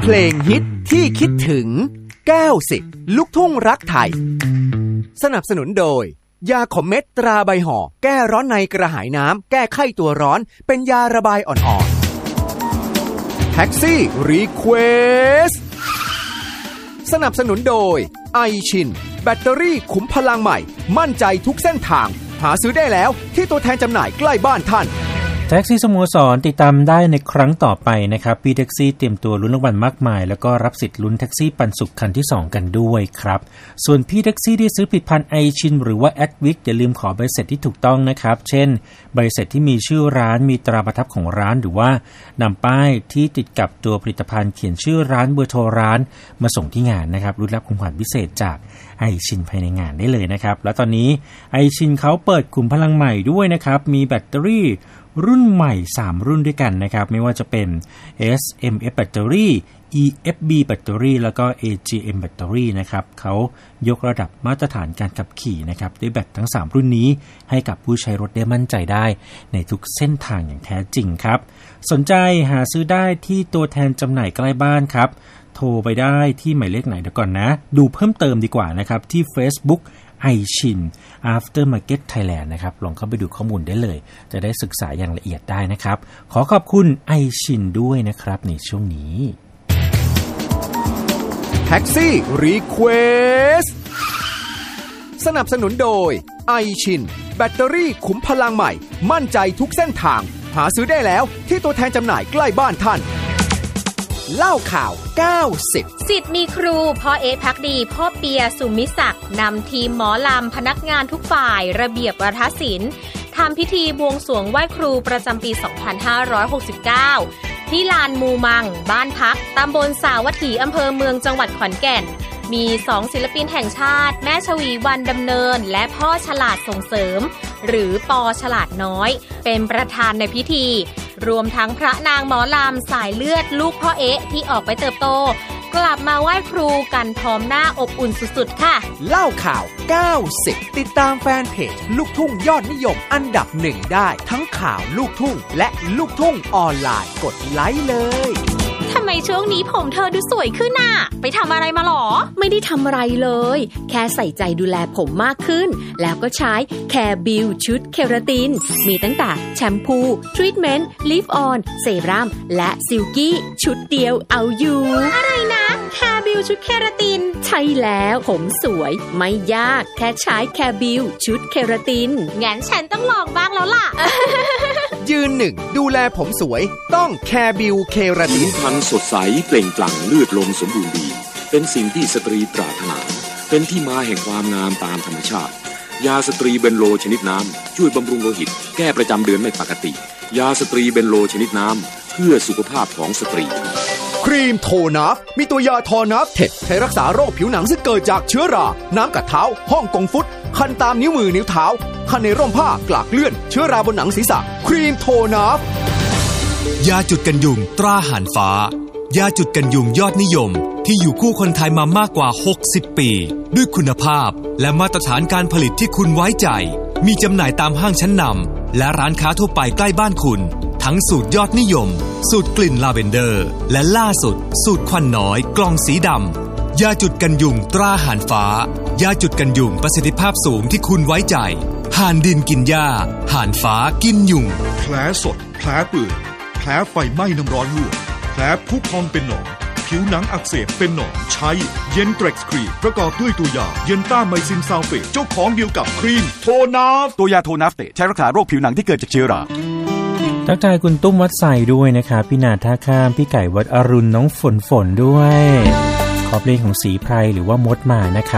เพลงฮิตที่คิดถึง90ลูกทุ่งรักไทยสนับสนุนโดยยาขมเม็ดตราใบห่อแก้ร้อนในกระหายน้ำแก้ไข้ตัวร้อนเป็นยาระบายอ่อนๆแท็กซี่รีเควสสนับสนุนโดยไอชินแบตเตอรี่ขุมพลังใหม่มั่นใจทุกเส้นทางหาซื้อได้แล้วที่ตัวแทนจำหน่ายใกล้บ้านท่านแท็กซี่สโมสรติดตามได้ในครั้งต่อไปนะครับพี่แท็กซี่เตรียมตัวลุ้นรางวัลมากมายแล้วก็รับสิทธิ์ลุ้นแท็กซี่ปันสุขคันที่2กันด้วยครับส่วนพี่แท็กซี่ที่ซื้อผลิตภัณฑ์ไอชินหรือว่าแอดวิกอย่าลืมขอใบเสร็จที่ถูกต้องนะครับเช่นใบเสร็จที่มีชื่อร้านมีตราประทับของร้านหรือว่านำป้ายที่ติดกับตัวผลิตภัณฑ์เขียนชื่อร้านเบอร์โทรร้านมาส่งที่งานนะครับรุ่นรับของขวัญพิเศษจากไอชินภายในงานได้เลยนะครับและตอนนี้ไอชินเขาเปิดขุมพลังใหม่ด้วยนะครับมีแบตเตอรี่รุ่นใหม่3รุ่นด้วยกันนะครับไม่ว่าจะเป็น SMF แบตเตอรี่ EFB แบตเตอรี่แล้วก็ AGM แบตเตอรี่นะครับเขายกระดับมาตรฐานการขับขี่นะครับด้วยแบตทั้ง3รุ่นนี้ให้กับผู้ใช้รถได้มั่นใจได้ในทุกเส้นทางอย่างแท้จริงครับสนใจหาซื้อได้ที่ตัวแทนจำหน่ายใกล้บ้านครับโทรไปได้ที่หมายเลขไหนเดี๋ยวก่อนนะดูเพิ่มเติมดีกว่านะครับที่ Facebookไอชิน Aftermarket Thailand นะครับลองเข้าไปดูข้อมูลได้เลยจะได้ศึกษาอย่างละเอียดได้นะครับขอขอบคุณไอชินด้วยนะครับในช่วงนี้แท็กซี่รีเควสสนับสนุนโดยไอชินแบตเตอรี่ขุมพลังใหม่มั่นใจทุกเส้นทางหาซื้อได้แล้วที่ตัวแทนจำหน่ายใกล้บ้านท่านเล่าข่าว90 สิทธิ์มีครูพ่อเอภักดีพ่อเปียสุมิศักดิ์นำทีมหมอลำพนักงานทุกฝ่ายระเบียบวาทศิลป์ทำพิธีบวงสรวงไหว้ครูประจำปี 2569 ที่ลานมูมังบ้านพักตำบลสาวัตถีอำเภอเมืองจังหวัดขอนแก่นมี2ศิลปินแห่งชาติแม่ชวีวรรณดำเนินและพ่อฉลาดส่งเสริมหรือปอฉลาดน้อยเป็นประธานในพิธีรวมทั้งพระนางหมอลำสายเลือดลูกพ่อเอ๊ะที่ออกไปเติบโตกลับมาไหว้ครูกันพร้อมหน้าอบอุ่นสุดๆค่ะเล่าข่าว90ติดตามแฟนเพจลูกทุ่งยอดนิยมอันดับ1ได้ทั้งข่าวลูกทุ่งและลูกทุ่งออนไลน์กดไลค์เลยทำไมช่วงนี้ผมเธอดูสวยขึ้นน่ะไปทำอะไรมาหรอไม่ได้ทำอะไรเลยแค่ใส่ใจดูแลผมมากขึ้นแล้วก็ใช้แคร์บิวชุดเคราตินมีตั้งแต่แชมพูทรีทเมนต์ลิฟออนเซรั่มและซิลกี้ชุดเดียวเอาอยู่อะไรนะแคร์บิวชุดเคราตินใช่แล้วผมสวยไม่ยากแค่ใช้แคร์บิวชุดเคราตินงั้นฉันต้องลองบ้างแล้วล่ะยืนหนึ่งดูแลผมสวยต้องแคร์บิวเคราตินผิวพรรณสดใสเปล่งปลั่งเลือดลมสมบูรณ์ดีเป็นสิ่งที่สตรีปรารถนาเป็นที่มาแห่งความงามตามธรรมชาติยาสตรีเบนโลชนิดน้ำช่วยบำรุงโลหิตแก้ประจำเดือนไม่ปกติยาสตรีเบนโลชนิดน้ำเพื่อสุขภาพของสตรีครีมโทนัฟมีตัวยาทอนัฟเท็ดใช้รักษาโรคผิวหนังซึ่งเกิดจากเชื้อราน้ำกัดเท้าฮ่องกงฟุตคันตามนิ้วมือนิ้วเท้าคันในร่มผ้ากลากเลื่อนเชื้อราบนหนังศีรษะครีมโทนัฟยาจุดกันยุงตราหานฟ้ายาจุดกันยุงยอดนิยมที่อยู่คู่คนไทยมามากกว่า60ปีด้วยคุณภาพและมาตรฐานการผลิตที่คุณไว้ใจมีจำหน่ายตามห้างชั้นนำและร้านค้าทั่วไปใกล้บ้านคุณทั้งสูตรยอดนิยมสูตรกลิ่นลาเวนเดอร์และล่าสุดสูตรควันน้อยกล่องสีดำยาจุดกันยุงตราหานฟ้ายาจุดกันยุงประสิทธิภาพสูงที่คุณไว้ใจห่านดินกินหญ้าห่านฟ้ากินยุงแผลสดแผลเปื่อยแผลไฟไหม้น้ำร้อนลวกแผลพุพองเป็นหนองผิวหนังอักเสบเป็นหนองใช้เย็นเทร็กซ์ครีมประกอบด้วยตัวยาเย็นต้าไมซินซัลเฟตเจ้าของเดียวกับครีมโทนัฟตัวยาโทนัฟเตใช้รักษาโรคผิวหนังที่เกิดจากเชื้อราทักทายคุณตุ้มวัดใส่ด้วยนะครับพี่นาท่าข้ามพี่ไก่วัดอรุณน้องฝนด้วยขอเพลงของศรีไพรหรือว่ามดมานะครับ